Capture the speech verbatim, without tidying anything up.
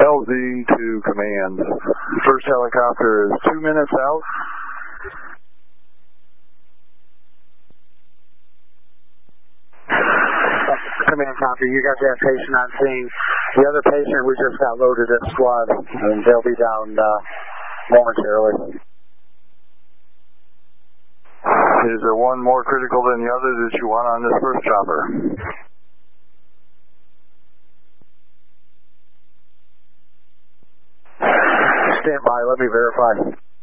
L Z to command. First helicopter is two minutes out. Command copy. You got that patient on scene. The other patient, we just got loaded at squad, and they'll be down uh, momentarily. Is there one more critical than the other that you want on this first chopper? Stand by. Let me verify.